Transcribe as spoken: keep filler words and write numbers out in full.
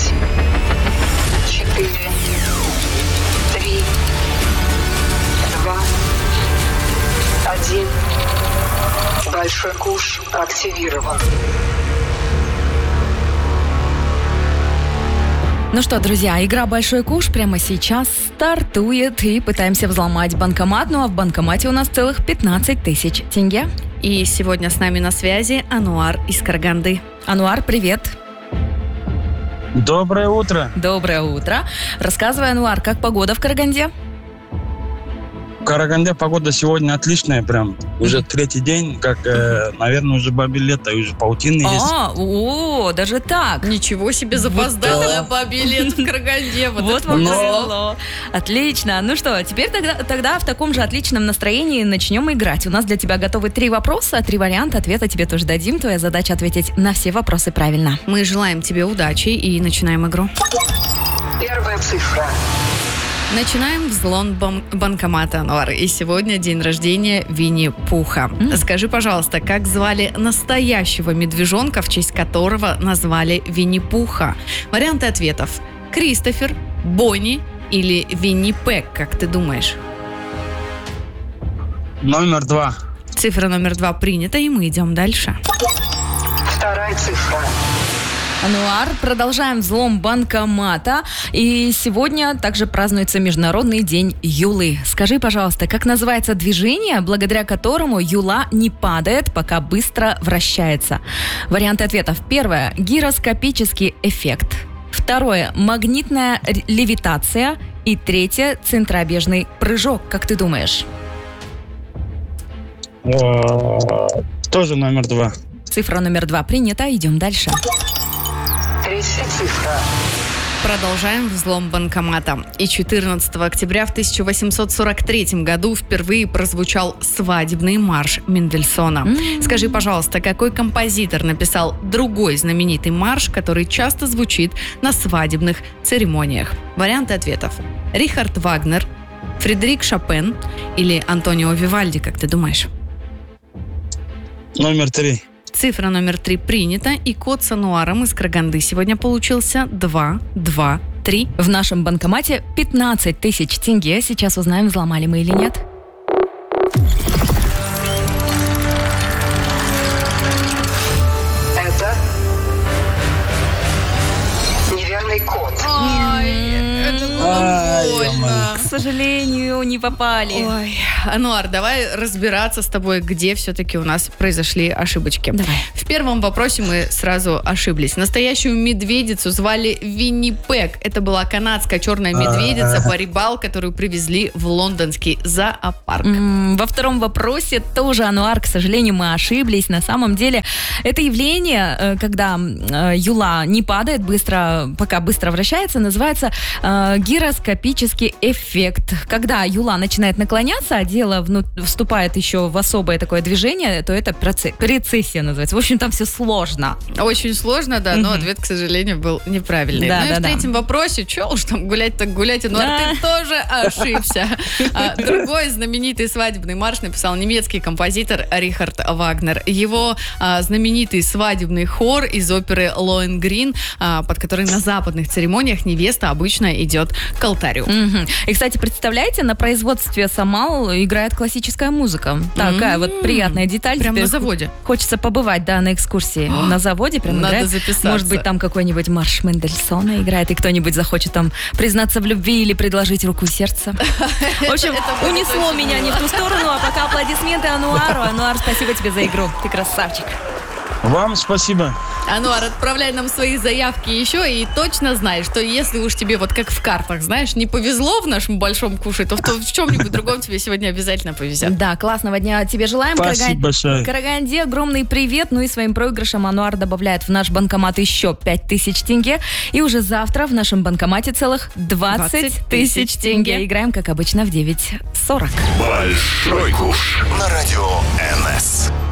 пять, четыре, три, два, один. Большой куш активирован. Ну что, друзья, игра «Большой куш» прямо сейчас стартует, и пытаемся взломать банкомат. Ну а в банкомате у нас целых пятнадцать тысяч тенге. И сегодня с нами на связи Ануар из Караганды. Ануар, привет. Доброе утро. Доброе утро. Рассказывай, Ануар, как погода в Караганде? В Караганде погода сегодня отличная, прям. Уже третий день, как, э, наверное, уже бабе лето, и уже паутины есть. А, о, даже так. Ничего себе, запоздалая Вот, бабе лет в Караганде. Вот, Вот это вам Но- повезло. Отлично. Ну что, теперь тогда, тогда в таком же отличном настроении начнем играть. У нас для тебя готовы три вопроса, три варианта ответа тебе тоже дадим. Твоя задача ответить на все вопросы правильно. Мы желаем тебе удачи и начинаем игру. Первая цифра. Начинаем взлом бан- банкомата, Ануар. И сегодня день рождения Винни-Пуха. М. Скажи, пожалуйста, как звали настоящего медвежонка, в честь которого назвали Винни-Пуха? Варианты ответов: Кристофер, Бонни или Винни-Пэг, как ты думаешь? Номер два. Цифра номер два принята, и мы идем дальше. Вторая цифра. Ануар, продолжаем взлом банкомата. И сегодня также празднуется Международный день Юлы. Скажи, пожалуйста, как называется движение, благодаря которому Юла не падает, пока быстро вращается? Варианты ответов. Первое – гироскопический эффект. Второе – магнитная р- левитация. И третье – центробежный прыжок. Как ты думаешь? Э, Тоже номер два. Цифра номер два принята. Идем дальше. Третья цифра. Продолжаем взлом банкомата. И четырнадцатого октября в тысяча восемьсот сорок третьем году впервые прозвучал свадебный марш Мендельсона. М. Скажи, пожалуйста, какой композитор написал другой знаменитый марш, который часто звучит на свадебных церемониях? Варианты ответов: Рихард Вагнер, Фредерик Шопен или Антонио Вивальди, как ты думаешь? Номер три. Цифра номер три принята, и код с Ануаром из Караганды сегодня получился два два три. В нашем банкомате пятнадцать тысяч тенге. Сейчас узнаем, взломали мы или нет. Это неверный код. Ой, это Ай, было больно. К сожалению, не попали. Ой, Ануар, давай разбираться с тобой, где все-таки у нас произошли ошибочки. Давай. В первом вопросе мы сразу ошиблись. Настоящую медведицу звали Винни-Пэг. Это была канадская черная медведица Барибал, которую привезли в лондонский зоопарк. М, Во втором вопросе тоже, Ануар, к сожалению, мы ошиблись. На самом деле, это явление, э, когда э, юла не падает быстро, пока быстро вращается, называется э, гироскопический эффект. Когда юла начинает наклоняться, а дело вну- вступает еще в особое такое движение, то это проце- прецессия называется. В общем, там все сложно. Очень сложно, да, но Мгм. ответ, к сожалению, был неправильный. Да, ну и да, в да. третьем вопросе, что уж там гулять, так гулять, Ануар, Да. ты тоже ошибся. А, Другой знаменитый свадебный марш написал немецкий композитор Рихард Вагнер. Его а, знаменитый свадебный хор из оперы «Лоэнгрин», а, под который на западных церемониях невеста обычно идет к алтарю. Мгм. И, кстати, представляете, на производстве Самал играет классическая музыка. Такая вот приятная деталь. Прям Теперь на заводе. Хочется побывать, да, на экскурсии на заводе. Прям Надо играет. записаться. Может быть, там какой-нибудь марш Мендельсона играет, и кто-нибудь захочет там признаться в любви или предложить руку и сердце. В общем, это будет унесло очень меня не в ту сторону, а пока аплодисменты Ануару. Ануар, спасибо тебе за игру. Ты красавчик. Вам спасибо. Ануар, отправляй нам свои заявки еще и точно знай, что если уж тебе вот как в картах, знаешь, не повезло в нашем большом куше, то в, то в чем-нибудь другом тебе сегодня обязательно повезет. Да, классного дня тебе желаем. Спасибо Караган- большое. Караганде огромный привет. Ну и своим проигрышем Ануар добавляет в наш банкомат еще пять тысяч тенге. И уже завтра в нашем банкомате целых двадцать тысяч тенге. Играем, как обычно, в девять сорок. Большой куш на радио эн эс.